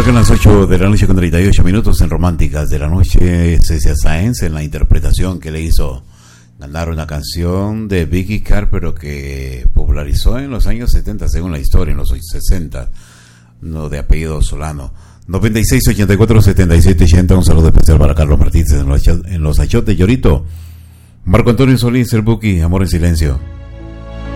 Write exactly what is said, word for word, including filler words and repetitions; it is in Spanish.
Marcan las ocho de la noche con treinta y ocho minutos en Románticas de la Noche. Cecilia Sáenz en la interpretación que le hizo ganar una canción de Vicky Carr, pero que popularizó en los años setenta, según la historia, en los sesenta, no, de apellido Solano. noventa y seis, ochenta y cuatro, setenta y siete, ochenta. Un saludo especial para Carlos Martínez en los, en los achotes, Llorito. Marco Antonio Solís, el Buki, Amor en Silencio.